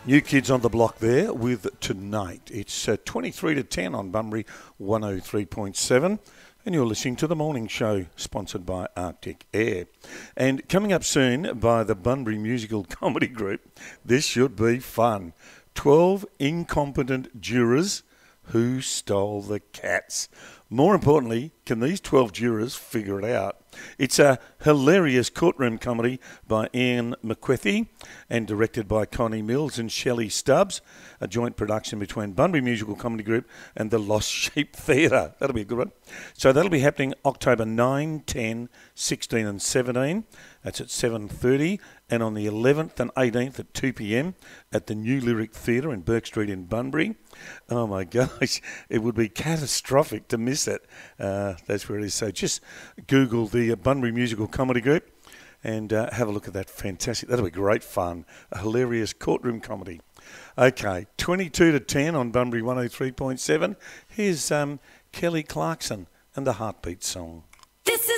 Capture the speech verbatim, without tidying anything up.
New Kids on the Block there with Tonight. It's uh, twenty-three to ten on Bunbury one oh three point seven, and you're listening to The Morning Show, sponsored by Arctic Air. And coming up soon by the Bunbury Musical Comedy Group, this should be fun. twelve incompetent jurors who stole the cats. More importantly, can these twelve jurors figure it out? It's a hilarious courtroom comedy by Ian McQuethy and directed by Connie Mills and Shelley Stubbs, a joint production between Bunbury Musical Comedy Group and the Lost Sheep Theatre. That'll be a good one. So that'll be happening October ninth, ten, sixteen and seventeen. That's at seven thirty. And on the eleventh and eighteenth at two p.m. at the New Lyric Theatre in Burke Street in Bunbury. Oh my gosh, it would be catastrophic to miss it. Uh, that's where it is. So just Google the Bunbury Musical Comedy Group and uh, have a look at that. Fantastic. That'll be great fun. A hilarious courtroom comedy. Okay, twenty-two to ten on Bunbury one oh three point seven. Here's um, Kelly Clarkson and the Heartbeat Song. This is